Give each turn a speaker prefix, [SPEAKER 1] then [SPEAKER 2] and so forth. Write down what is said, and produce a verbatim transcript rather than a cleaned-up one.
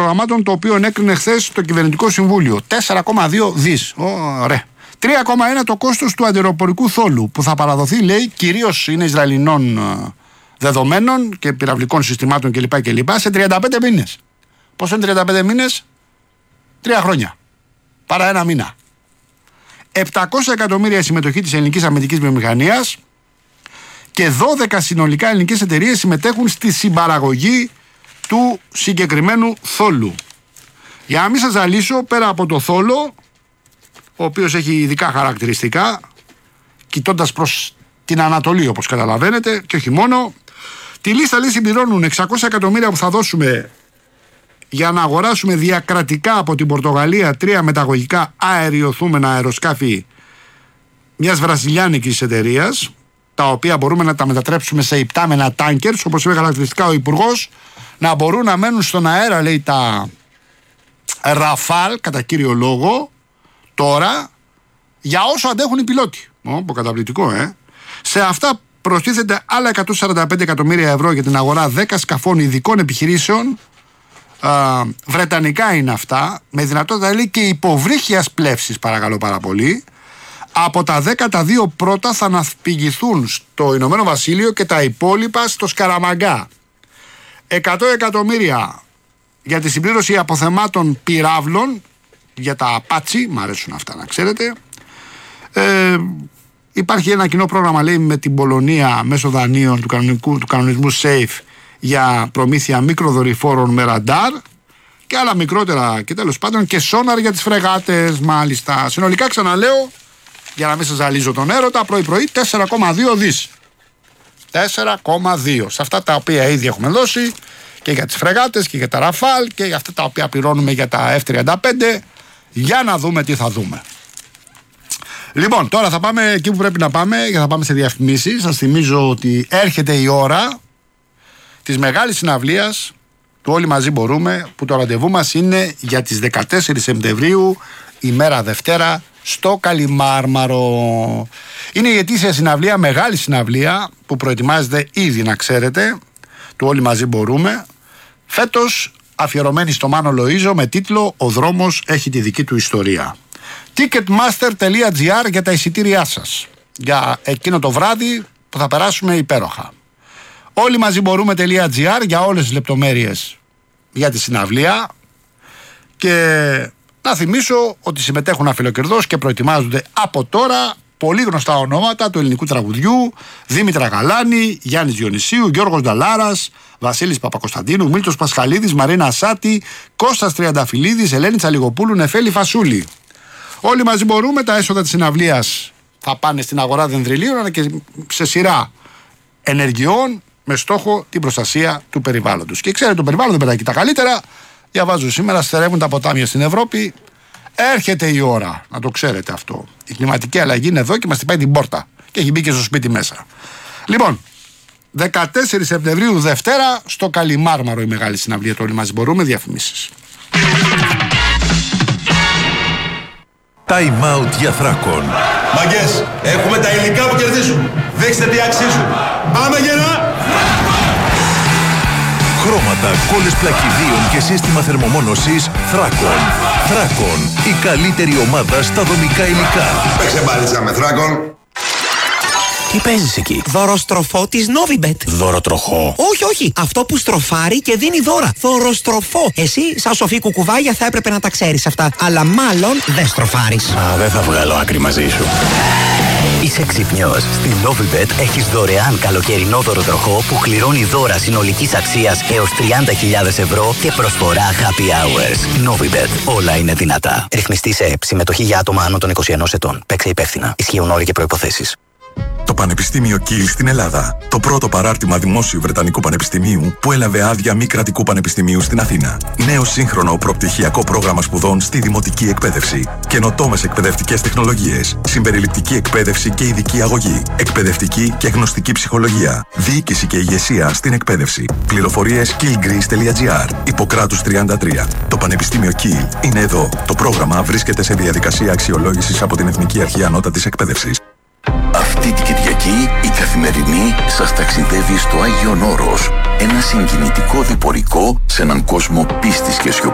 [SPEAKER 1] προγραμμάτων το οποίο ενέκρινε χθες το Κυβερνητικό Συμβούλιο. τέσσερα κόμμα δύο δις. Ωραία. τρία κόμμα ένα το κόστος του αντιεροπορικού θόλου που θα παραδοθεί, λέει, κυρίως είναι Ισραηλινών δεδομένων και πυραυλικών συστημάτων κλπ. κλπ. Σε τριάντα πέντε μήνες. Πώς είναι τριάντα πέντε μήνες? Τρία χρόνια. Παρά ένα μήνα. επτακόσια εκατομμύρια συμμετοχή της ελληνικής αμυντικής βιομηχανίας και δώδεκα συνολικά ελληνικές εταιρείες συμμετέχουν στη συμπαραγωγή του συγκεκριμένου θόλου. Για να μην σας ζαλίσω, πέρα από το θόλο, ο οποίος έχει ειδικά χαρακτηριστικά, κοιτώντας προς την Ανατολή όπως καταλαβαίνετε, και όχι μόνο, τη λίστα λέει συμπληρώνουν εξακόσια εκατομμύρια που θα δώσουμε για να αγοράσουμε διακρατικά από την Πορτογαλία τρία μεταγωγικά αεριοθούμενα αεροσκάφη μιας βραζιλιάνικης εταιρείας, τα οποία μπορούμε να τα μετατρέψουμε σε υπτάμενα τάνκερς, όπως είπε χαρακτηριστικά ο Υπουργός, να μπορούν να μένουν στον αέρα, λέει, τα Ραφάλ, κατά κύριο λόγο, τώρα, για όσο αντέχουν οι πιλότοι. Ω, καταπληκτικό, ε. Σε αυτά προστίθεται άλλα εκατόν σαράντα πέντε εκατομμύρια ευρώ για την αγορά δέκα σκαφών ειδικών επιχειρήσεων. Α, βρετανικά είναι αυτά, με δυνατότητα, λέει, και υποβρύχιας πλεύσης, παρακαλώ πάρα πολύ. Από τα δέκα, τα δύο πρώτα θα αναπηγηθούν στο Ηνωμένο Βασίλειο και τα υπόλοιπα στο Σκαραμαγκά. εκατό εκατομμύρια για τη συμπλήρωση αποθεμάτων πυράβλων, για τα Apache, μ' αρέσουν αυτά να ξέρετε. Ε, υπάρχει ένα κοινό πρόγραμμα, λέει, με την Πολωνία μέσω δανείων του, κανονικού, του κανονισμού SAFE για προμήθεια μικροδορυφόρων με ραντάρ και άλλα μικρότερα, και τέλος πάντων και σόναρ για τις φρεγάτες, μάλιστα. Συνολικά, ξαναλέω, για να μην σας ζαλίζω τον έρωτα, πρωί-πρωί τέσσερα κόμμα δύο δις. τέσσερα κόμμα δύο. Σε αυτά τα οποία ήδη έχουμε δώσει και για τις φρεγάτες και για τα Ραφάλ και για αυτά τα οποία πληρώνουμε για τα εφ τριάντα πέντε. Για να δούμε τι θα δούμε. Λοιπόν, τώρα θα πάμε εκεί που πρέπει να πάμε, για να πάμε σε διαφημίσεις. Σας θυμίζω ότι έρχεται η ώρα της μεγάλης συναυλίας του Όλοι Μαζί Μπορούμε, που το ραντεβού μας είναι για τις δεκατέσσερις Σεπτεμβρίου, ημέρα Δευτέρα, στο Καλιμάρμαρο. Είναι η ετήσια συναυλία, μεγάλη συναυλία, που προετοιμάζεται ήδη, να ξέρετε, του Όλοι Μαζί Μπορούμε. Φέτος αφιερωμένη στο Μάνο Λοΐζο, με τίτλο «Ο δρόμος έχει τη δική του ιστορία». ticketmaster τελεία gr για τα εισιτήριά σας για εκείνο το βράδυ που θα περάσουμε υπέροχα. Όλοι μαζί μπορούμε.gr για όλες τις λεπτομέρειες για τη συναυλία. Και να θυμίσω ότι συμμετέχουν αφιλοκερδώς και προετοιμάζονται από τώρα πολύ γνωστά ονόματα του ελληνικού τραγουδιού: Δήμητρα Γαλάνη, Γιάννης Διονυσίου, Γιώργος Νταλάρας, Βασίλης Παπακοσταντίνου, Μίλτος Πασχαλίδης, Μαρίνα Σάτη, Κώστας Τριανταφυλλίδης, Ελένη Τσαλιγοπούλου, Νεφέλη Φασούλη. Όλοι μαζί μπορούμε. Τα έσοδα της συναυλίας θα πάνε στην αγορά δενδριλίων, αλλά και σε σειρά ενεργειών με στόχο την προστασία του περιβάλλοντος. Και ξέρετε, το περιβάλλον δεν πετάει τα καλύτερα. Διαβάζω σήμερα, στερεύουν τα ποτάμια στην Ευρώπη. Έρχεται η ώρα, να το ξέρετε αυτό. Η κλιματική αλλαγή είναι εδώ και μας χτυπάει την πόρτα. Και έχει μπει και στο σπίτι μέσα. Λοιπόν, δεκατέσσερις Σεπτεμβρίου, Δευτέρα, στο Καλιμάρμαρο η μεγάλη συναυλία του Όλοι Μαζί Μπορούμε. Διαφημίσεις.
[SPEAKER 2] Time out για Θράκον.
[SPEAKER 3] Μαγκές, έχουμε τα υλικά που κερδίζουν. Δείξτε τι αξίζουν. Πάμε γερά!
[SPEAKER 2] Χρώματα, κόλλες πλακιδίων και σύστημα θερμομόνωσης Θράκον. Θράκον, η καλύτερη ομάδα στα δομικά υλικά.
[SPEAKER 3] Παίξε μπάλιτσα με Θράκον.
[SPEAKER 4] Τι παίζεις εκεί?
[SPEAKER 5] Δωροστροφό της Novibet.
[SPEAKER 4] Δωροτροχό?
[SPEAKER 5] Όχι, όχι. Αυτό που στροφάρει και δίνει δώρα. Δωροστροφό. Εσύ, σαν σοφή κουκουβάγια, θα έπρεπε να τα ξέρεις αυτά. Αλλά μάλλον δεν στροφάρεις.
[SPEAKER 4] Α, δεν θα βγάλω άκρη μαζί σου. Είσαι ξυπνιός. Στην Novibet έχεις δωρεάν καλοκαιρινό δωροτροχό που κληρώνει δώρα συνολικής αξίας έως τριάντα χιλιάδες ευρώ και προσφορά happy hours. Novibet. Όλα είναι δυνατά. Ρυθμιστή σε ΕΠ. Συμμετοχή για άτομα άνω των είκοσι ενός ετών. Παίξε υπεύθυνα. Ισχύουν όροι και προϋποθέσεις.
[SPEAKER 6] Το Πανεπιστήμιο Κιλ στην Ελλάδα. Το πρώτο παράρτημα δημόσιου Βρετανικού Πανεπιστημίου που έλαβε άδεια μη κρατικού πανεπιστημίου στην Αθήνα. Νέο σύγχρονο προπτυχιακό πρόγραμμα σπουδών στη δημοτική εκπαίδευση. Καινοτόμες εκπαιδευτικές τεχνολογίες. Συμπεριληπτική εκπαίδευση και ειδική αγωγή. Εκπαιδευτική και γνωστική ψυχολογία. Διοίκηση και ηγεσία στην εκπαίδευση. Πληροφορίες killgreece τελεία gr. Ιπποκράτους τριάντα τρία. Το Πανεπιστήμιο Κιλ είναι εδώ. Το πρόγραμμα βρίσκεται σε διαδικασία αξιολόγησης από την Εθνική Αρχή Ανώτατης Εκπαίδευσης.
[SPEAKER 4] Αυτή την Κυριακή η Καθημερινή σας ταξιδεύει στο Άγιον Όρος. Ένα συγκινητικό διπορικό σε έναν κόσμο πίστης και σιωπής.